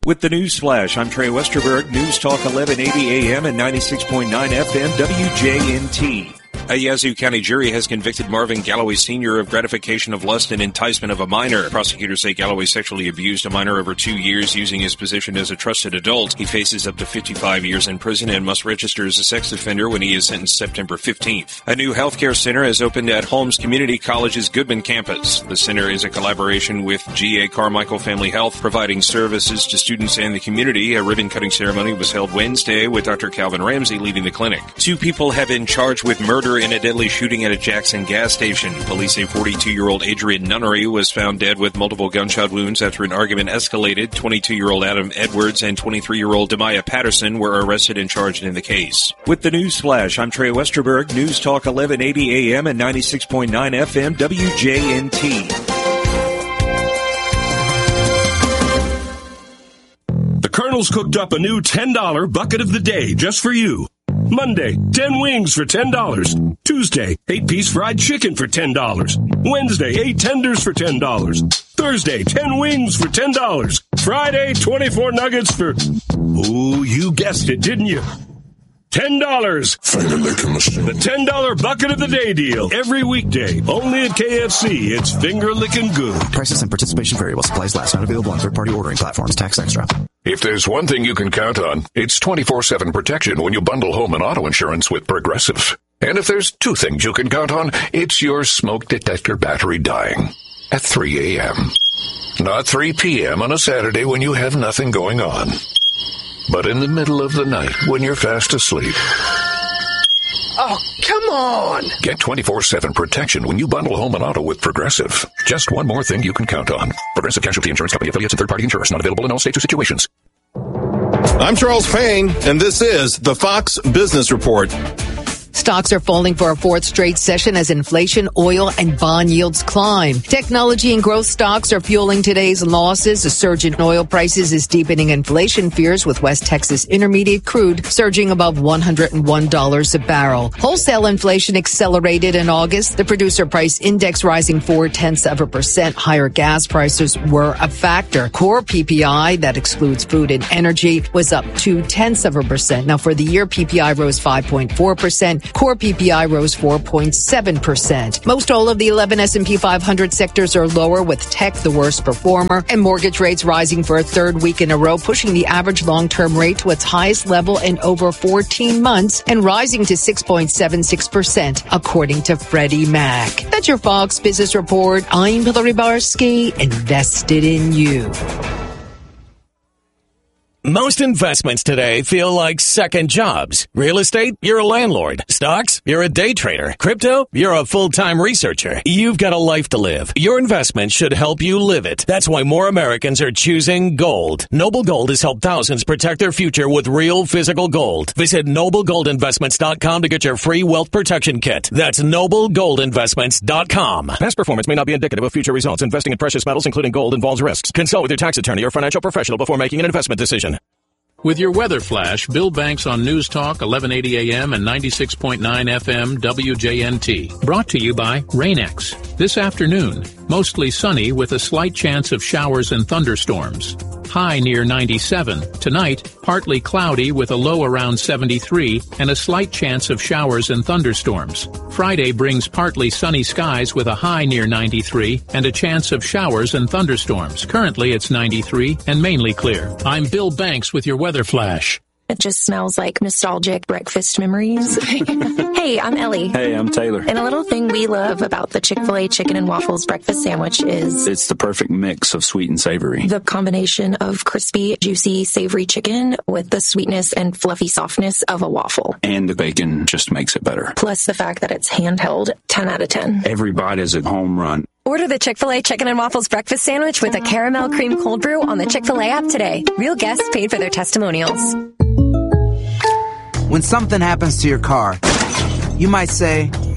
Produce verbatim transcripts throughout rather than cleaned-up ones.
With the News Flash, I'm Trey Westerberg, News Talk eleven eighty A M and ninety-six point nine F M W J N T. A Yazoo County jury has convicted Marvin Galloway Senior of gratification of lust and enticement of a minor. Prosecutors say Galloway sexually abused a minor over two years using his position as a trusted adult. He faces up to fifty-five years in prison and must register as a sex offender when he is sentenced September fifteenth. A new healthcare center has opened at Holmes Community College's Goodman campus. The center is a collaboration with G A Carmichael Family Health, providing services to students and the community. A ribbon-cutting ceremony was held Wednesday with Doctor Calvin Ramsey leading the clinic. Two people have been charged with murder in a deadly shooting at a Jackson gas station. Police say forty-two-year-old Adrian Nunnery was found dead with multiple gunshot wounds after an argument escalated. twenty-two-year-old Adam Edwards and twenty-three-year-old Demaya Patterson were arrested and charged in the case. With the News Flash, I'm Trey Westerberg, News Talk eleven eighty A M and ninety-six point nine F M W J N T. The Colonel's cooked up a new ten dollar bucket of the day just for you. Monday, ten wings for ten dollars. Tuesday, eight-piece fried chicken for ten dollars. Wednesday, eight tenders for ten dollars. Thursday, ten wings for ten dollars. Friday, twenty-four nuggets for... Ooh, you guessed it, didn't you? ten dollars. Finger licking machine. The ten dollar bucket of the day deal. Every weekday. Only at K F C. It's finger licking good. Prices and participation vary while supplies last. Not available on third-party ordering platforms. Tax extra. If there's one thing you can count on, it's twenty-four seven protection when you bundle home and auto insurance with Progressive. And if there's two things you can count on, it's your smoke detector battery dying at three A M Not three P M on a Saturday when you have nothing going on, but in the middle of the night when you're fast asleep. Oh, come on! Get twenty-four seven protection when you bundle home and auto with Progressive. Just one more thing you can count on. Progressive Casualty Insurance Company, affiliates and third-party insurers. Not available in all states or situations. I'm Charles Payne, and this is the Fox Business Report. Stocks are falling for a fourth straight session as inflation, oil, and bond yields climb. Technology and growth stocks are fueling today's losses. A surge in oil prices is deepening inflation fears, with West Texas Intermediate crude surging above one hundred one dollars a barrel. Wholesale inflation accelerated in August. The producer price index rising four-tenths of a percent. Higher gas prices were a factor. Core P P I, that excludes food and energy, was up two-tenths of a percent. Now, for the year, P P I rose five point four percent. Core P P I rose four point seven percent. Most all of the eleven S and P five hundred sectors are lower, with tech the worst performer, and mortgage rates rising for a third week in a row, pushing the average long-term rate to its highest level in over fourteen months and rising to six point seven six percent, according to Freddie Mac. That's your Fox Business Report. I'm Hillary Barsky, invested in you. Most investments today feel like second jobs. Real estate, you're a landlord. Stocks, you're a day trader. Crypto, you're a full-time researcher. You've got a life to live. Your investment should help you live it. That's why more Americans are choosing gold. Noble Gold has helped thousands protect their future with real physical gold. Visit noble gold investments dot com to get your free wealth protection kit. That's noble gold investments dot com. Past performance may not be indicative of future results. Investing in precious metals, including gold, involves risks. Consult with your tax attorney or financial professional before making an investment decision. With your weather flash, Bill Banks on News Talk eleven eighty A M and ninety-six point nine F M W J N T. Brought to you by Rain-X. This afternoon, mostly sunny with a slight chance of showers and thunderstorms. High near ninety-seven. Tonight, partly cloudy with a low around seventy-three and a slight chance of showers and thunderstorms. Friday brings partly sunny skies with a high near ninety-three and a chance of showers and thunderstorms. Currently, it's ninety-three and mainly clear. I'm Bill Banks with your weather flash. It just smells like nostalgic breakfast memories. Hey, I'm Ellie. Hey, I'm Taylor. And a little thing we love about the Chick-fil-A Chicken and Waffles breakfast sandwich is... it's the perfect mix of sweet and savory. The combination of crispy, juicy, savory chicken with the sweetness and fluffy softness of a waffle. And the bacon just makes it better. Plus the fact that it's handheld, ten out of ten. Every bite is a home run. Order the Chick-fil-A Chicken and Waffles breakfast sandwich with a caramel cream cold brew on the Chick-fil-A app today. Real guests paid for their testimonials. When something happens to your car, you might say, "No!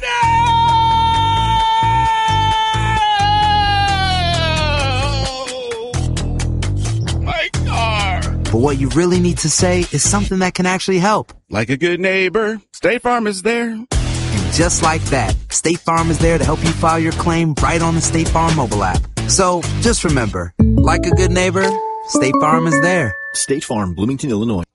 My car!" But what you really need to say is something that can actually help. Like a good neighbor, State Farm is there. And just like that, State Farm is there to help you file your claim right on the State Farm mobile app. So just remember, like a good neighbor, State Farm is there. State Farm, Bloomington, Illinois.